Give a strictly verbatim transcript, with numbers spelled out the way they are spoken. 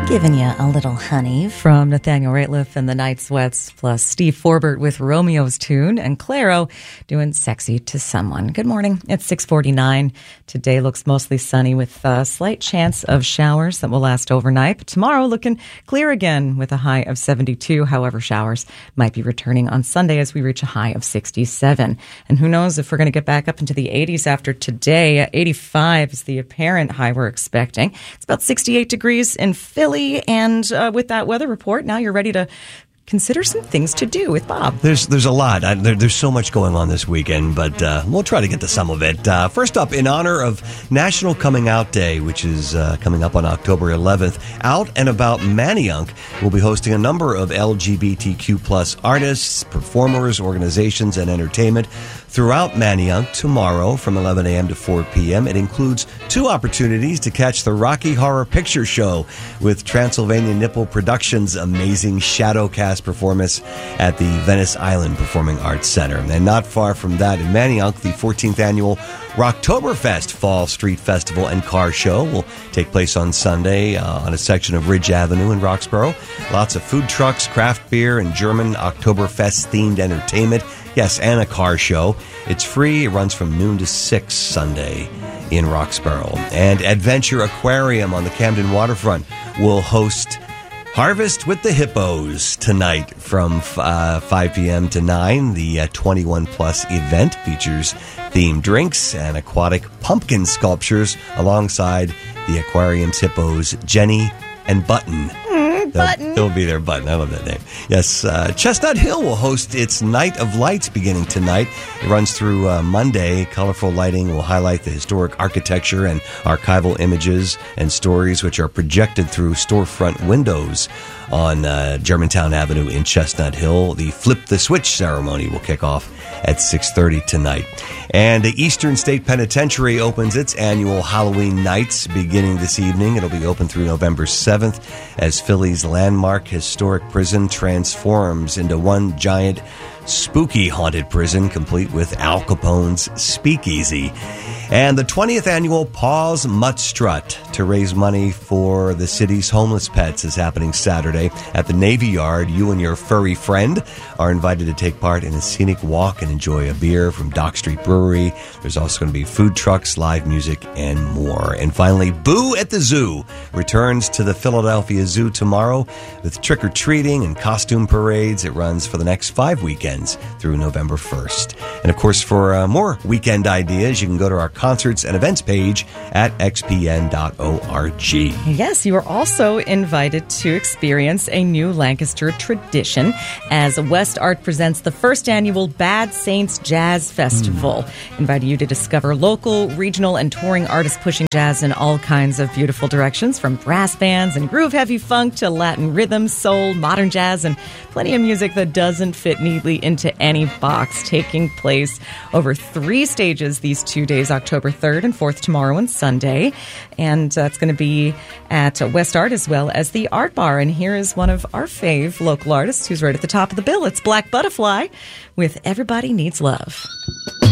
Giving you a little honey from Nathaniel Rateliff and the Night Sweats, plus Steve Forbert with Romeo's Tune, and Clairo doing Sexy to Someone. Good morning. It's six forty-nine. Today looks mostly sunny with a slight chance of showers that will last overnight. But tomorrow looking clear again with a high of seventy-two. However, showers might be returning on Sunday as we reach a high of sixty-seven. And who knows if we're going to get back up into the eighties after today. eighty-five is the apparent high we're expecting. It's about sixty-eight degrees in Philly. And uh, with that weather report, now you're ready to consider some things to do with Bob. There's there's a lot. I, there, there's so much going on this weekend, but uh, we'll try to get to some of it. Uh, first up, in honor of National Coming Out Day, which is uh, coming up on October eleventh, Out and About Manayunk will be hosting a number of L G B T Q plus artists, performers, organizations, and entertainment throughout Manayunk tomorrow from eleven a.m. to four p.m. It includes two opportunities to catch the Rocky Horror Picture Show with Transylvania Nipple Productions' amazing Shadowcast performance at the Venice Island Performing Arts Center. And not far from that in Manayunk, the fourteenth annual Rocktoberfest Fall Street Festival and Car Show will take place on Sunday uh, on a section of Ridge Avenue in Roxborough. Lots of food trucks, craft beer, and German Oktoberfest-themed entertainment. Yes, and a car show. It's free. It runs from noon to six Sunday in Roxborough. And Adventure Aquarium on the Camden waterfront will host Harvest with the Hippos tonight from uh, five p.m. to nine. The uh, twenty-one plus event features themed drinks and aquatic pumpkin sculptures alongside the aquarium's hippos, Jenny and Button. Button. It'll be their Button. I love that name. Yes, uh, Chestnut Hill will host its Night of Lights beginning tonight. It runs through uh, Monday. Colorful lighting will highlight the historic architecture and archival images and stories which are projected through storefront windows on uh, Germantown Avenue in Chestnut Hill. The Flip the Switch ceremony will kick off at six thirty tonight. And the Eastern State Penitentiary opens its annual Halloween Nights beginning this evening. It'll be open through November seventh as Philly's landmark historic prison transforms into one giant spooky haunted prison complete with Al Capone's speakeasy. And the twentieth annual Paws Mutt Strut to raise money for the city's homeless pets is happening Saturday at the Navy Yard. You and your furry friend are invited to take part in a scenic walk and enjoy a beer from Dock Street Brewery. There's also going to be food trucks, live music, and more. And finally, Boo at the Zoo returns to the Philadelphia Zoo tomorrow with trick-or-treating and costume parades. It runs for the next five weekends through November first. And of course, for uh, more weekend ideas, you can go to our concerts and events page at x p n dot org. Yes, you are also invited to experience a new Lancaster tradition as West Art presents the first annual Bad Saints Jazz Festival, mm. inviting you to discover local, regional, and touring artists pushing jazz in all kinds of beautiful directions, from brass bands and groove-heavy funk to Latin rhythm, soul, modern jazz, and plenty of music that doesn't fit neatly into any box, taking place over three stages these two days, October third and fourth, tomorrow and Sunday. And uh, it's going to be at uh, West Art as well as the Art Bar. And here is one of our fave local artists who's right at the top of the bill. It's Black Butterfly with Everybody Needs Love.